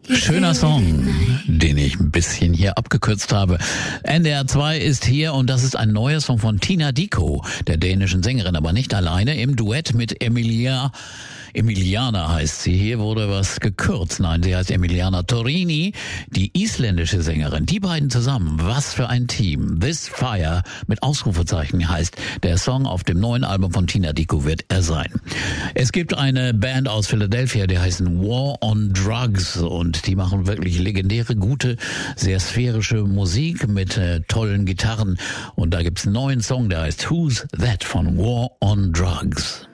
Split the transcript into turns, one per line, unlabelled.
Schöner Song, den ich ein bisschen hier abgekürzt habe. NDR 2 ist hier und das ist ein neuer Song von Tina Dickow, der dänischen Sängerin, aber nicht alleine, im Duett mit Emiliana heißt sie. Hier wurde was gekürzt. Nein, sie heißt Emiliana Torini, die isländische Sängerin. Die beiden zusammen, was für ein Team. This Fire mit Ausrufezeichen heißt der Song auf dem neuen Album von Tina Dickow wird er sein. Es gibt eine Band aus Philadelphia, die heißen War on Drugs und die machen wirklich legendäre, gute, sehr sphärische Musik mit tollen Gitarren und da gibt's einen neuen Song, der heißt Who's That von War on Drugs.